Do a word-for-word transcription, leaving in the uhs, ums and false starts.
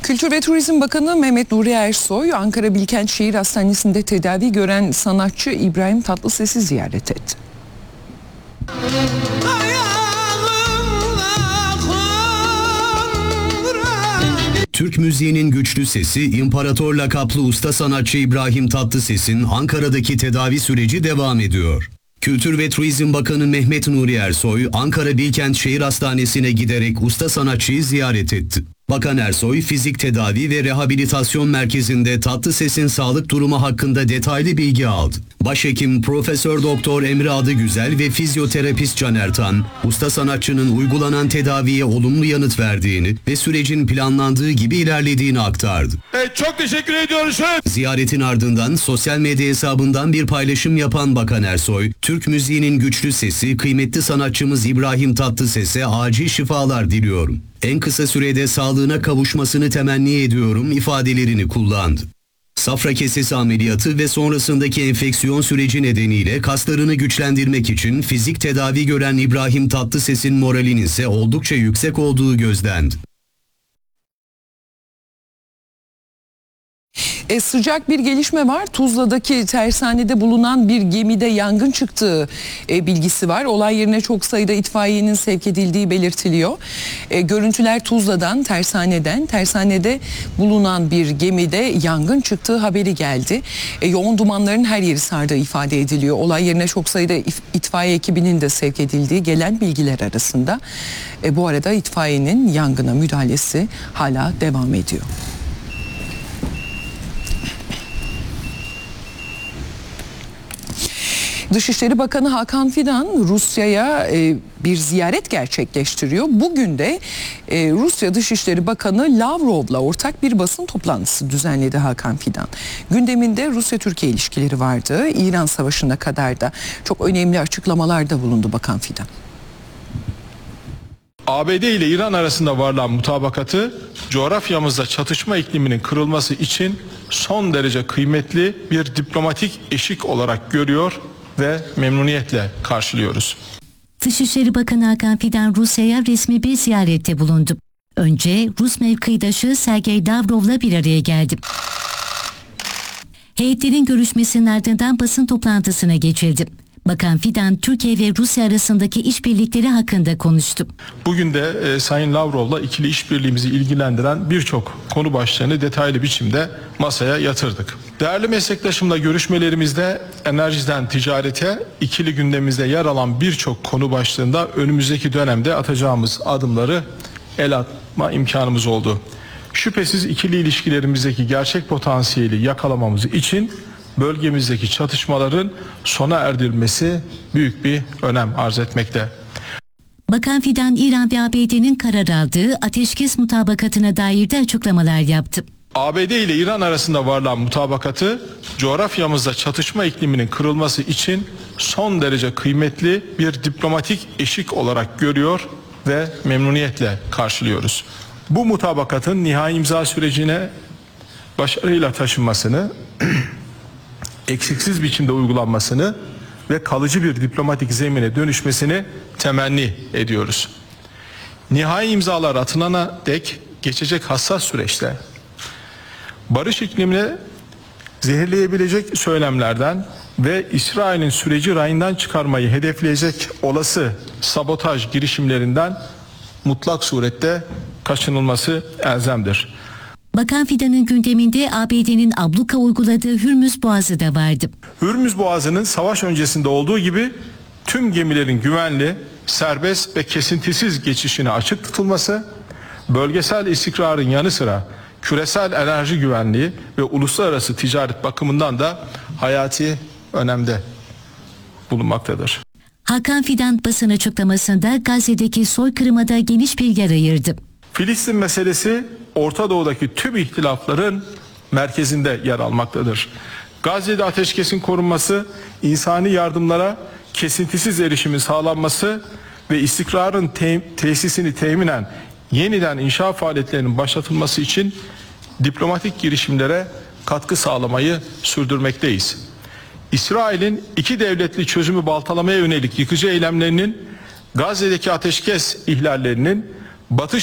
Kültür ve Turizm Bakanı Mehmet Nuri Ersoy, Ankara Bilkent Şehir Hastanesi'nde tedavi gören sanatçı İbrahim Tatlıses'i ziyaret etti. Türk müziğinin güçlü sesi, İmparator lakaplı usta sanatçı İbrahim Tatlıses'in Ankara'daki tedavi süreci devam ediyor. Kültür ve Turizm Bakanı Mehmet Nuri Ersoy, Ankara Bilkent Şehir Hastanesi'ne giderek usta sanatçıyı ziyaret etti. Bakan Ersoy, fizik tedavi ve rehabilitasyon merkezinde Tatlıses'in sağlık durumu hakkında detaylı bilgi aldı. Başhekim Profesör Doktor Emre Adıgüzel ve fizyoterapist Caner Tan, usta sanatçının uygulanan tedaviye olumlu yanıt verdiğini ve sürecin planlandığı gibi ilerlediğini aktardı. Evet, çok teşekkür ediyoruz. Ziyaretin ardından sosyal medya hesabından bir paylaşım yapan Bakan Ersoy, Türk müziğinin güçlü sesi, kıymetli sanatçımız İbrahim Tatlıses'e acil şifalar diliyorum. En kısa sürede sağlığına kavuşmasını temenni ediyorum ifadelerini kullandı. Safra kesesi ameliyatı ve sonrasındaki enfeksiyon süreci nedeniyle kaslarını güçlendirmek için fizik tedavi gören İbrahim Tatlıses'in moralinin ise oldukça yüksek olduğu gözlendi. E, sıcak bir gelişme var. Tuzla'daki tersanede bulunan bir gemide yangın çıktığı e, bilgisi var. Olay yerine çok sayıda itfaiyenin sevk edildiği belirtiliyor. E, görüntüler Tuzla'dan, tersaneden, tersanede bulunan bir gemide yangın çıktığı haberi geldi. E, yoğun dumanların her yeri sardığı ifade ediliyor. Olay yerine çok sayıda itfaiye ekibinin de sevk edildiği gelen bilgiler arasında. E, bu arada itfaiyenin yangına müdahalesi hala devam ediyor. Dışişleri Bakanı Hakan Fidan Rusya'ya e, bir ziyaret gerçekleştiriyor. Bugün de e, Rusya Dışişleri Bakanı Lavrov'la ortak bir basın toplantısı düzenledi Hakan Fidan. Gündeminde Rusya-Türkiye ilişkileri vardı. İran Savaşı'na kadar da çok önemli açıklamalarda bulundu Bakan Fidan. A B D ile İran arasında varılan mutabakatı coğrafyamızda çatışma ikliminin kırılması için son derece kıymetli bir diplomatik eşik olarak görüyor ve memnuniyetle karşılıyoruz. Dışişleri Bakanı Hakan Fidan Rusya'ya resmi bir ziyarette bulundu. Önce Rus mevkidaşı Sergey Lavrov'la bir araya geldi. Heyetlerin görüşmesinin ardından basın toplantısına geçildi. Bakan Fidan, Türkiye ve Rusya arasındaki işbirlikleri hakkında konuştu. Bugün de e, Sayın Lavrov'la ikili işbirliğimizi ilgilendiren birçok konu başlığını detaylı biçimde masaya yatırdık. Değerli meslektaşımla görüşmelerimizde enerjiden ticarete, ikili gündemimizde yer alan birçok konu başlığında önümüzdeki dönemde atacağımız adımları el atma imkanımız oldu. Şüphesiz ikili ilişkilerimizdeki gerçek potansiyeli yakalamamız için bölgemizdeki çatışmaların sona erdirilmesi büyük bir önem arz etmekte. Bakan Fidan, İran ve A B D'nin karar aldığı ateşkes mutabakatına dair de açıklamalar yaptı. A B D ile İran arasında varılan mutabakatı coğrafyamızda çatışma ikliminin kırılması için son derece kıymetli bir diplomatik eşik olarak görüyor ve memnuniyetle karşılıyoruz. Bu mutabakatın nihai imza sürecine başarıyla taşınmasını, eksiksiz biçimde uygulanmasını ve kalıcı bir diplomatik zemine dönüşmesini temenni ediyoruz. Nihai imzalar atılana dek geçecek hassas süreçte barış iklimini zehirleyebilecek söylemlerden ve İsrail'in süreci rayından çıkarmayı hedefleyecek olası sabotaj girişimlerinden mutlak surette kaçınılması elzemdir. Bakan Fidan'ın gündeminde A B D'nin abluka uyguladığı Hürmüz Boğazı da vardı. Hürmüz Boğazı'nın savaş öncesinde olduğu gibi tüm gemilerin güvenli, serbest ve kesintisiz geçişine açık tutulması, bölgesel istikrarın yanı sıra küresel enerji güvenliği ve uluslararası ticaret bakımından da hayati önemde bulunmaktadır. Hakan Fidan basın açıklamasında Gazze'deki soykırıma da geniş bir yer ayırdı. Filistin meselesi Orta Doğu'daki tüm ihtilafların merkezinde yer almaktadır. Gazze'de ateşkesin korunması, insani yardımlara kesintisiz erişimin sağlanması ve istikrarın te- tesisini teminen yeniden inşa faaliyetlerinin başlatılması için diplomatik girişimlere katkı sağlamayı sürdürmekteyiz. İsrail'in iki devletli çözümü baltalamaya yönelik yıkıcı eylemlerinin, Gazze'deki ateşkes ihlallerinin, Batı